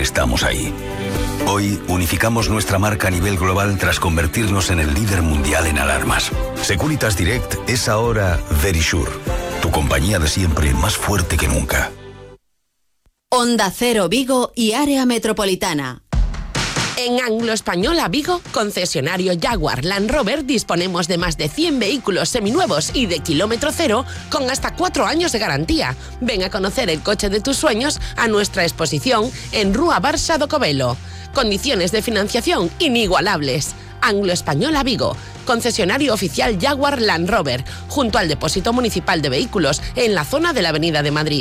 estamos ahí. Hoy unificamos nuestra marca a nivel global tras convertirnos en el líder mundial en alarmas. Securitas Direct es ahora Verisure, tu compañía de siempre más fuerte que nunca. Onda Cero Vigo y área metropolitana. En Anglo Española Vigo, concesionario Jaguar Land Rover, disponemos de más de 100 vehículos seminuevos y de kilómetro cero con hasta 4 años de garantía. Ven a conocer el coche de tus sueños a nuestra exposición en Rúa Barça do Covelo. Condiciones de financiación inigualables. Anglo Española Vigo, concesionario oficial Jaguar Land Rover, junto al depósito municipal de vehículos en la zona de la Avenida de Madrid.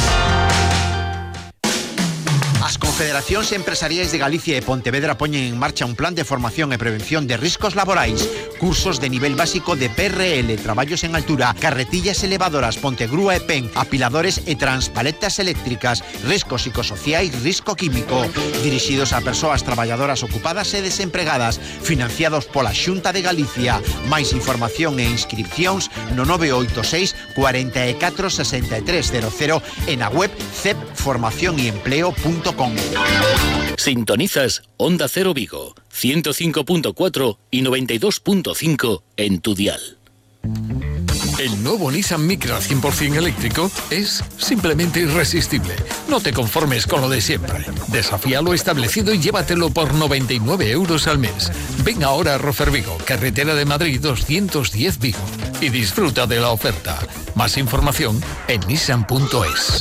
As Confederacións Empresariais de Galicia e Pontevedra poñen en marcha un plan de formación e prevención de riscos laborais, cursos de nivel básico de PRL, traballos en altura, carretillas elevadoras, pontegrúa e pen, apiladores e transpaletas eléctricas, riscos psicosociais, risco químico, dirixidos a persoas traballadoras ocupadas e desempregadas, financiados pola Xunta de Galicia. Mais información e inscripcións no 986 44 6300 e na web cepformacionyempleo.com. Sintonizas Onda Cero Vigo, 105.4 y 92.5 en tu dial. El nuevo Nissan Micra 100% eléctrico es simplemente irresistible. No te conformes con lo de siempre. Desafía lo establecido y llévatelo por 99 euros al mes. Ven ahora a Rofer Vigo, carretera de Madrid 210 Vigo, y disfruta de la oferta. Más información en nissan.es.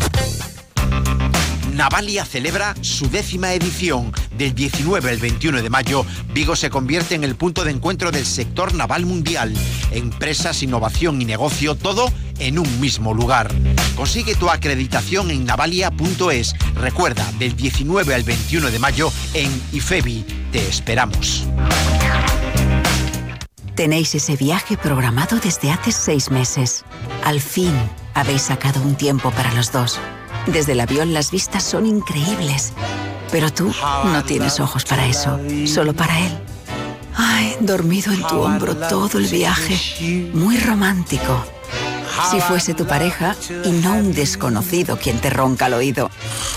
Navalia celebra su 10ª edición. Del 19 al 21 de mayo, Vigo se convierte en el punto de encuentro del sector naval mundial. Empresas, innovación y negocio, todo en un mismo lugar. Consigue tu acreditación en navalia.es. Recuerda, del 19 al 21 de mayo en IFEBI. Te esperamos. Tenéis ese viaje programado desde hace 6 meses. Al fin, habéis sacado un tiempo para los dos. Desde el avión las vistas son increíbles, pero tú no tienes ojos para eso, solo para él. Ay, dormido en tu hombro todo el viaje, muy romántico. Si fuese tu pareja y no un desconocido quien te ronca al oído.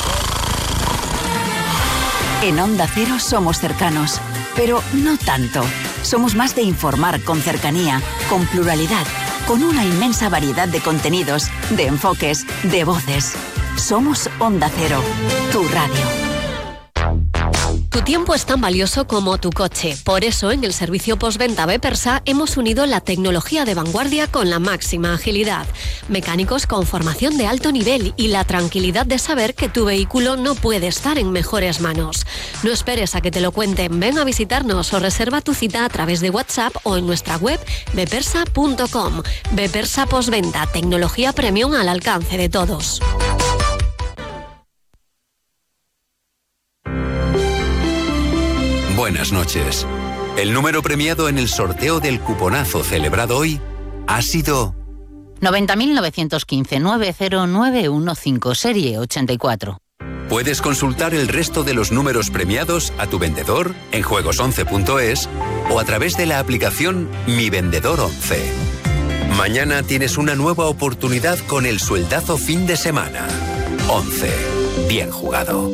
En Onda Cero somos cercanos, pero no tanto. Somos más de informar con cercanía, con pluralidad, con una inmensa variedad de contenidos, de enfoques, de voces. Somos Onda Cero, tu radio. Tu tiempo es tan valioso como tu coche. Por eso, en el servicio postventa Bepersa hemos unido la tecnología de vanguardia con la máxima agilidad. Mecánicos con formación de alto nivel y la tranquilidad de saber que tu vehículo no puede estar en mejores manos. No esperes a que te lo cuenten. Ven a visitarnos o reserva tu cita a través de WhatsApp o en nuestra web bepersa.com. Bepersa Postventa, tecnología premium al alcance de todos. Buenas noches. El número premiado en el sorteo del cuponazo celebrado hoy ha sido 90.915-90915, serie 84. Puedes consultar el resto de los números premiados a tu vendedor en juegos11.es o a través de la aplicación Mi Vendedor 11. Mañana tienes una nueva oportunidad con el sueldazo fin de semana. 11. Bien jugado.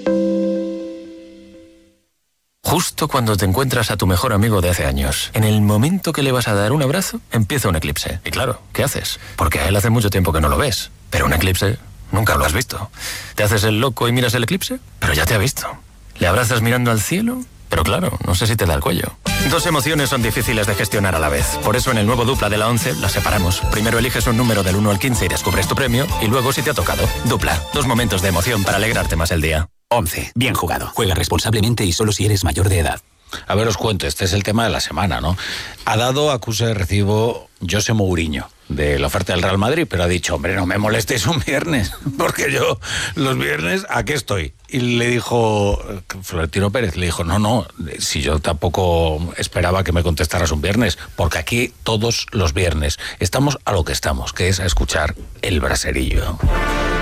Justo cuando te encuentras a tu mejor amigo de hace años, en el momento que le vas a dar un abrazo, empieza un eclipse. Y claro, ¿qué haces? Porque a él hace mucho tiempo que no lo ves. Pero un eclipse nunca lo has visto. ¿Te haces el loco y miras el eclipse? Pero ya te ha visto. ¿Le abrazas mirando al cielo? Pero claro, no sé si te da el cuello. Dos emociones son difíciles de gestionar a la vez. Por eso en el nuevo Dupla de la 11 las separamos. Primero eliges un número del 1 al 15 y descubres tu premio. Y luego si te ha tocado. Dupla. 2 momentos de emoción para alegrarte más el día. 11. Bien jugado. Juega responsablemente y solo si eres mayor de edad. A ver, os cuento, este es el tema de la semana, ¿no? Ha dado acuse de recibo José Mourinho de la oferta del Real Madrid, pero ha dicho, hombre, no me molestéis un viernes, porque yo los viernes, ¿a qué estoy? Y le dijo, Florentino Pérez, le dijo, no, si yo tampoco esperaba que me contestaras un viernes, porque aquí todos los viernes estamos a lo que estamos, que es a escuchar el braserillo.